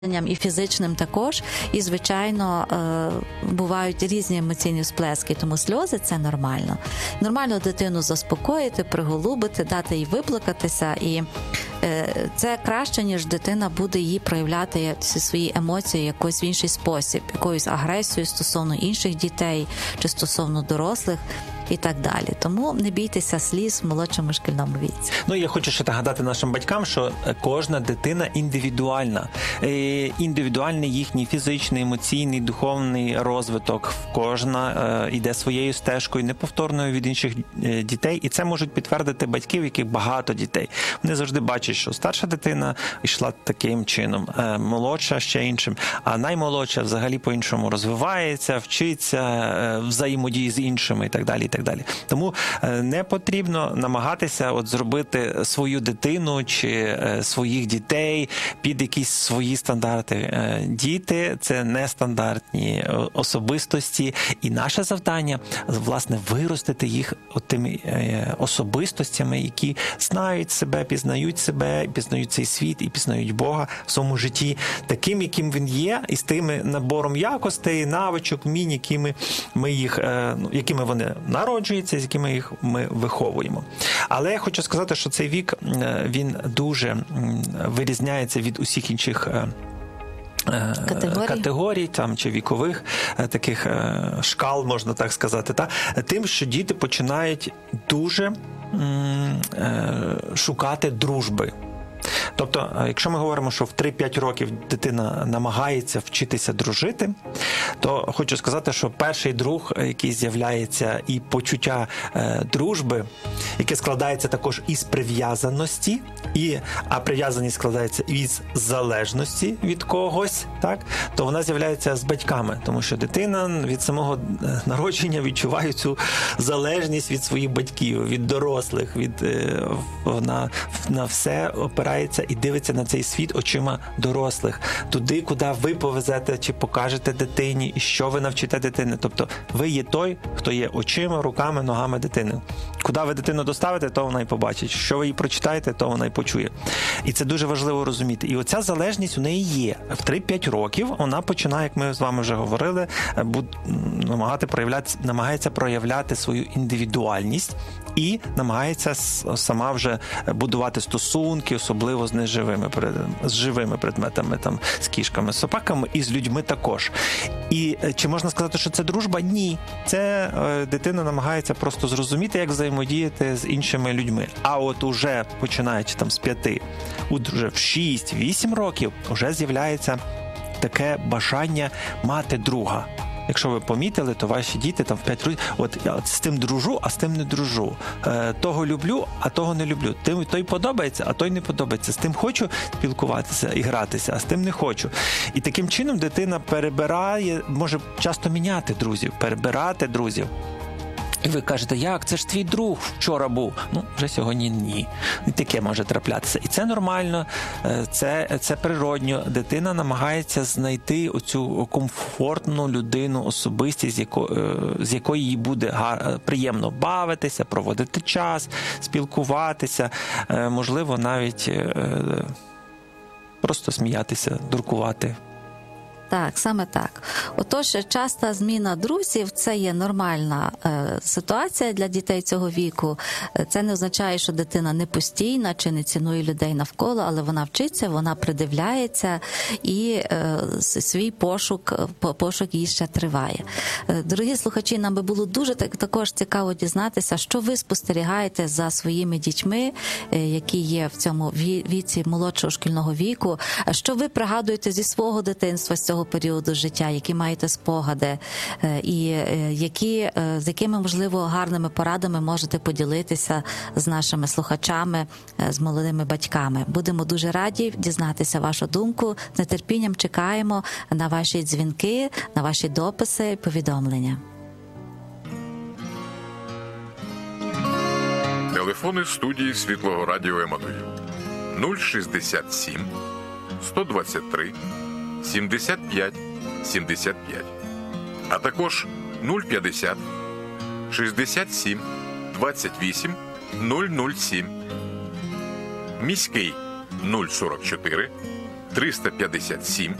І фізичним також, і, звичайно, бувають різні емоційні всплески, тому сльози – це нормально. Нормально дитину заспокоїти, приголубити, дати їй виплакатися, і це краще, ніж дитина буде її проявляти всі свої емоції якось в інший спосіб, якоюсь агресією стосовно інших дітей чи стосовно дорослих і так далі. Тому не бійтеся сліз в молодшому шкільному віці. Я хочу ще нагадати нашим батькам, що кожна дитина індивідуальна. Індивідуальний їхній фізичний, емоційний, духовний розвиток. Кожна йде своєю стежкою, неповторною від інших дітей. І це можуть підтвердити батьки, в яких багато дітей. Вони завжди бачать, що старша дитина йшла таким чином, молодша ще іншим, а наймолодша взагалі по-іншому розвивається, вчиться, взаємодіє з іншими і так далі. Тому не потрібно намагатися зробити свою дитину чи своїх дітей під якісь свої стандарти. Діти – це нестандартні особистості, і наше завдання, власне, виростити їх тими особистостями, які знають себе, пізнають цей світ і пізнають Бога в своєму житті таким, яким він є, і з тим набором якостей, навичок, вмінь, якими вони народжуються, з якими їх ми виховуємо. Але я хочу сказати, що цей вік, він дуже вирізняється від усіх інших категорій чи вікових таких шкал, можна так сказати, тим, що діти починають дуже шукати дружби. Тобто, якщо ми говоримо, що в 3-5 років дитина намагається вчитися дружити, то хочу сказати, що перший друг, який з'являється, і почуття дружби, яке складається також із прив'язаності, а прив'язаність складається із залежності від когось, то вона з'являється з батьками, тому що дитина від самого народження відчуває цю залежність від своїх батьків, від дорослих, вона на все опирається і дивиться на цей світ очима дорослих. Туди, куди ви повезете чи покажете дитині, і що ви навчите дитини. Тобто ви є той, хто є очима, руками, ногами дитини. Куди ви дитину доставите, то вона й побачить. Що ви їй прочитаєте, то вона й почує. І це дуже важливо розуміти. І оця залежність у неї є. В 3-5 років вона починає, як ми з вами вже говорили, намагається проявляти свою індивідуальність і намагається сама вже будувати стосунки, особливо з живими предметами, з кішками, з собаками і з людьми також. І чи можна сказати, що це дружба? Ні. Це дитина намагається просто зрозуміти, як взаємодіяти з іншими людьми. А от уже починаючи з 5, уже в 6-8 років вже з'являється таке бажання мати друга. Якщо ви помітили, то ваші діти в 5 років, я з тим дружу, а з тим не дружу. Того люблю, а того не люблю. Той подобається, а той не подобається. З тим хочу спілкуватися і гратися, а з тим не хочу. І таким чином дитина перебирає, може часто міняти друзів, перебирати друзів. І ви кажете, як? Це ж твій друг вчора був. Вже сьогодні ні. І таке може траплятися. І це нормально, це природньо. Дитина намагається знайти оцю комфортну людину, особистість, з якою їй буде приємно бавитися, проводити час, спілкуватися, можливо, навіть просто сміятися, дуркувати. Так, саме так. Отож, часта зміна друзів – це є нормальна ситуація для дітей цього віку. Це не означає, що дитина не постійна чи не цінує людей навколо, але вона вчиться, вона придивляється і свій пошук її ще триває. Дорогі слухачі, нам би було дуже також цікаво дізнатися, що ви спостерігаєте за своїми дітьми, які є в цьому віці молодшого шкільного віку. Що ви пригадуєте зі свого дитинства, з цього періоду життя, які маєте спогади, і з якими, можливо, гарними порадами можете поділитися з нашими слухачами, з молодими батьками. Будемо дуже раді дізнатися вашу думку. З нетерпінням чекаємо на ваші дзвінки, на ваші дописи і повідомлення. Телефони студії Світлого Радіо Еммануїл 067 123 75 75, а також 050 67 28 007, міський 044 357